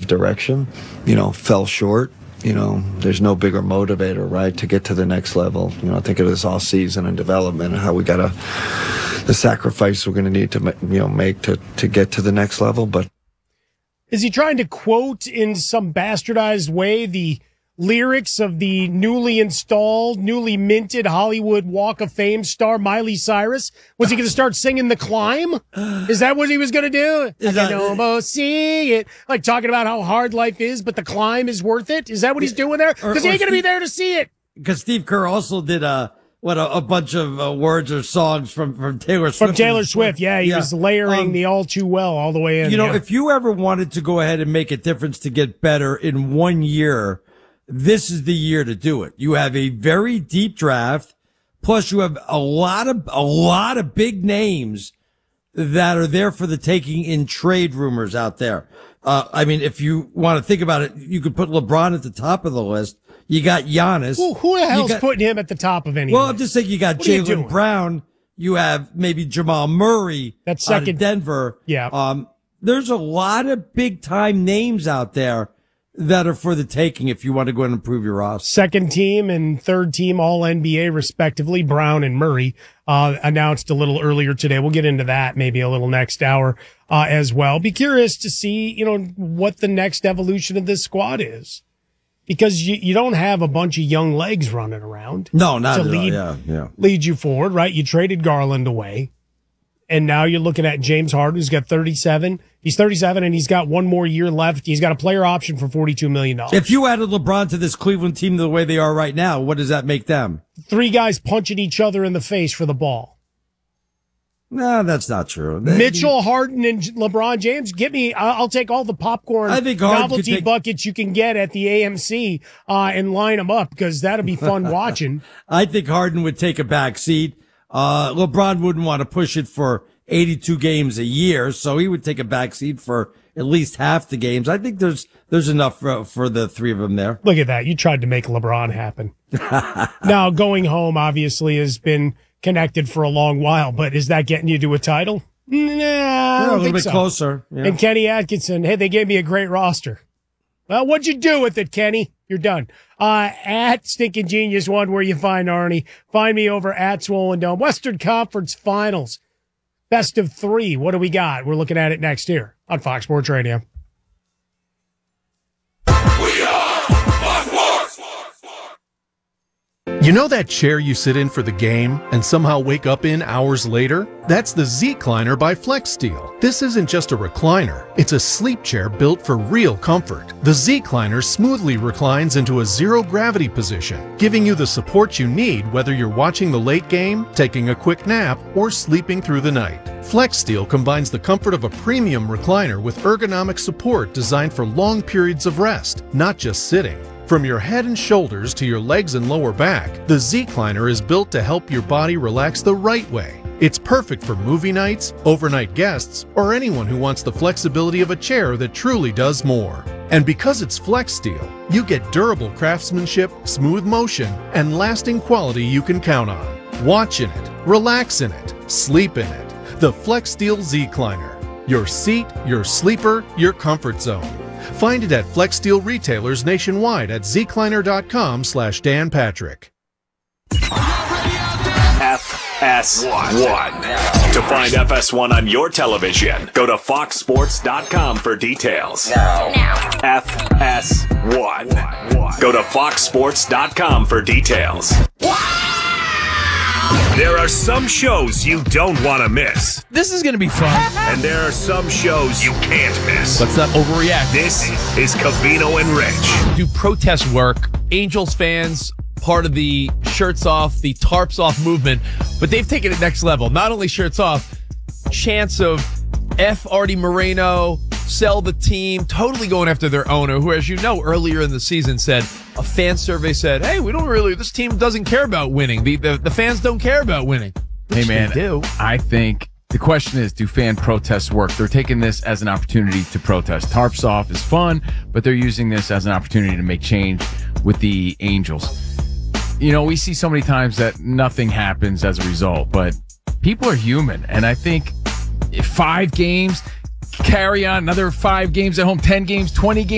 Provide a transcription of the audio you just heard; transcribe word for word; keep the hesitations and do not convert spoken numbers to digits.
direction. You know, fell short. You know, there's no bigger motivator, right, to get to the next level. You know, think of this all season and development and how we got to, the sacrifice we're going to need to, you know, make to, to get to the next level. But is he trying to quote in some bastardized way the lyrics of the newly installed, newly minted Hollywood Walk of Fame star Miley Cyrus? Was he going to start singing The Climb? Is that what he was going to do? I can almost see it. Like talking about how hard life is, but the climb is worth it? Is that what he's doing there? Because he ain't going to be there to see it. Because Steve Kerr also did a, what, a, a bunch of uh, words or songs from, from Taylor Swift. From Taylor Swift, yeah. He yeah. was layering um, the All Too Well all the way in. You know, yeah. if you ever wanted to go ahead and make a difference to get better in one year, this is the year to do it. You have a very deep draft. Plus you have a lot of, a lot of big names that are there for the taking in trade rumors out there. Uh, I mean, if you want to think about it, you could put LeBron at the top of the list. You got Giannis. Who, who the hell's got, putting him at the top of any? Well, I'm just saying you got Jaylen Brown. You have maybe Jamal Murray. That's second. Out of Denver. Yeah. Um, there's a lot of big time names out there that are for the taking if you want to go and improve your roster. Second team and third team all N B A respectively, Brown and Murray, uh, announced a little earlier today. We'll get into that maybe a little next hour, uh, as well. Be curious to see, you know, what the next evolution of this squad is. Because you, you don't have a bunch of young legs running around. No, not to at lead, all. Yeah, yeah. lead you forward, right? You traded Garland away. And now you're looking at James Harden, who's got thirty-seven. He's thirty-seven, and he's got one more year left. He's got a player option for forty-two million dollars. If you added LeBron to this Cleveland team the way they are right now, what does that make them? Three guys punching each other in the face for the ball. No, that's not true. Mitchell, Harden, and LeBron James. Get me. I'll take all the popcorn I think Harden novelty take... buckets you can get at the A M C uh, and line them up because that'll be fun watching. I think Harden would take a back seat. Uh, LeBron wouldn't want to push it for eighty-two games a year, so he would take a back seat for at least half the games. I think there's there's enough for, for the three of them there. Look at that. You tried to make LeBron happen. Now, going home obviously has been connected for a long while, but is that getting you to a title? Nah, I yeah, don't a little think bit so. closer. Yeah. And Kenny Atkinson, hey, they gave me a great roster. Well, what'd you do with it, Kenny? You're done. Uh, at Stinking Genius One, where you find Arnie. Find me over at Swollen Dome. Western Conference Finals. Best of three. What do we got? We're looking at it next year on Fox Sports Radio. We are Fox Sports. You know that chair you sit in for the game and somehow wake up in hours later? That's the Z-Cliner by FlexSteel. This isn't just a recliner. It's a sleep chair built for real comfort. The Z-Cliner smoothly reclines into a zero-gravity position, giving you the support you need whether you're watching the late game, taking a quick nap, or sleeping through the night. FlexSteel combines the comfort of a premium recliner with ergonomic support designed for long periods of rest, not just sitting. From your head and shoulders to your legs and lower back, the Z-Cliner is built to help your body relax the right way. It's perfect for movie nights, overnight guests, or anyone who wants the flexibility of a chair that truly does more. And because it's FlexSteel, you get durable craftsmanship, smooth motion, and lasting quality you can count on. Watch in it, relax in it, sleep in it. The FlexSteel Z-Cliner. Your seat, your sleeper, your comfort zone. Find it at FlexSteel retailers nationwide at zcliner.com slash Dan Patrick. F S one. To find F S one on your television, go to fox sports dot com for details. Now. Now. F S one. Go to fox sports dot com for details. There are some shows you don't want to miss. This is going to be fun. And there are some shows you can't miss. Let's not overreact. This is Covino and Rich. Do protest work. Angels fans, part of the shirts off, the tarps off movement, but they've taken it next level. Not only shirts off, chants of F. Artie Moreno, sell the team, totally going after their owner, who, as you know, earlier in the season said, a fan survey said, hey, we don't really, this team doesn't care about winning. The the, the fans don't care about winning. Hey, man, do. I think the question is, do fan protests work? They're taking this as an opportunity to protest. Tarps off is fun, but they're using this as an opportunity to make change with the Angels. You know, we see so many times that nothing happens as a result, but people are human. And I think if five games, carry on another five games at home, ten games, twenty games,